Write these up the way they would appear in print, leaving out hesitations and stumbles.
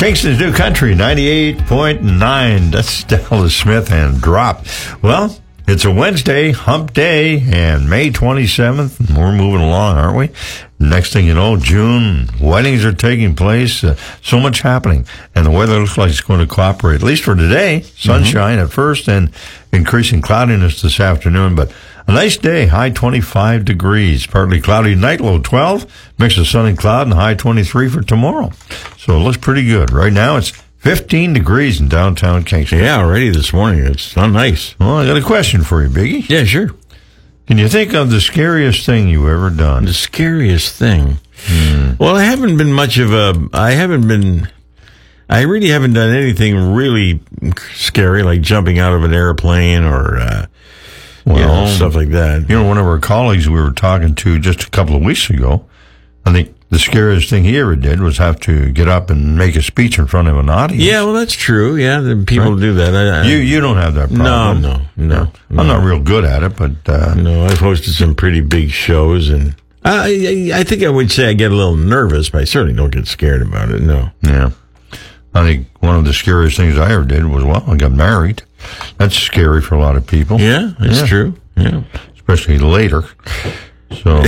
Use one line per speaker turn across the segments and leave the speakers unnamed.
Kingston's New Country, 98.9. That's Dallas Smith and Drop. Well, it's a Wednesday, hump day, and May 27th, and we're moving along, aren't we? Next thing you know, June, weddings are taking place, so much happening, and the weather looks like it's going to cooperate, at least for today. Sunshine at first, and increasing cloudiness this afternoon, but a nice day, high 25 degrees, partly cloudy night, low 12, mix of sun and cloud, and high 23 for tomorrow. So it looks pretty good. Right now, it's 15 degrees in downtown Kingston.
Yeah, already this morning. It's not nice.
Well, I got a question for you, Biggie.
Yeah, sure.
Can you think of the scariest thing you ever done?
The scariest thing? Well, I haven't been much of a... I really haven't done anything really scary, like jumping out of an airplane or... stuff like that.
You know, one of our colleagues we were talking to just a couple of weeks ago, I think the scariest thing he ever did was have to get up and make a speech in front of an audience.
Yeah, well, that's true. Yeah, people do that.
You don't have that problem.
No.
I'm not real good at it, but...
No, I've hosted some pretty big shows, and I think I would say I get a little nervous, but I certainly don't get scared about it, no.
Yeah. I think one of the scariest things I ever did was, I got married. That's scary for a lot of people.
Yeah, it's true. Yeah.
Especially later. So,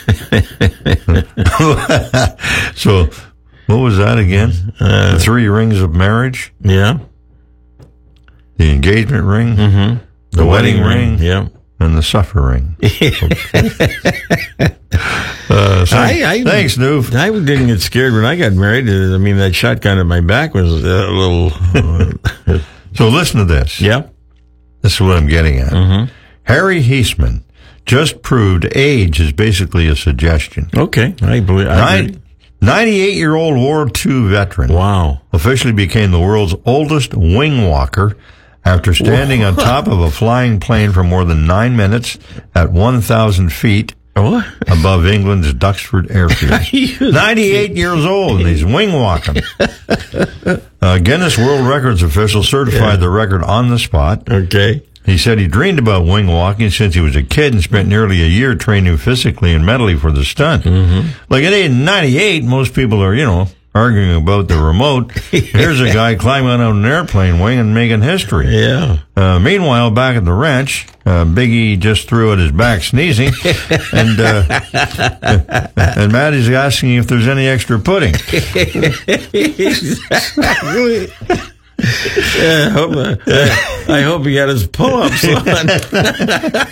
so what was that again? The 3 rings of marriage?
Yeah.
The engagement ring?
Mm-hmm.
The wedding ring?
Yeah.
And the suffer ring. Thanks, Noof.
I didn't get scared when I got married. I mean, that shotgun at my back was a little...
So listen to this.
Yeah.
This is what I'm getting at.
Mm-hmm.
Harry Heisman just proved age is basically a suggestion.
Okay. I believe.
98-year-old World War II veteran.
Wow.
Officially became the world's oldest wing walker after standing on top of a flying plane for more than 9 minutes at 1,000 feet above England's Duxford Airfield. 98 years old, and he's wing walking. Guinness World Records officials certified the record on the spot.
Okay.
He said he dreamed about wing walking since he was a kid and spent nearly a year training physically and mentally for the stunt. Mm-hmm. Like at age 98, most people are, arguing about the remote. Here's a guy climbing out an airplane wing and making history.
Yeah.
Meanwhile, back at the ranch, Biggie just threw at his back sneezing, and Maddie's asking if there's any extra pudding.
Exactly. Yeah, I hope he got his pull-ups on.